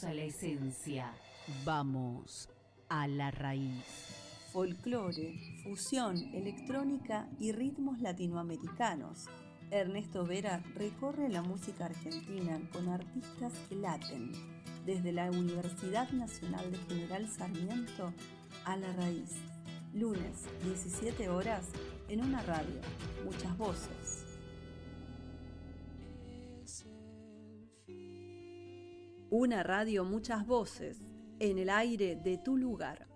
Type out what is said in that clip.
a la esencia. Vamos a la raíz. Folclore, fusión, electrónica y ritmos latinoamericanos. Ernesto Vera recorre la música argentina con artistas que laten, desde la Universidad Nacional de General Sarmiento a la raíz. Lunes, 17 horas, en una radio, muchas voces. Una radio, muchas voces, en el aire de tu lugar.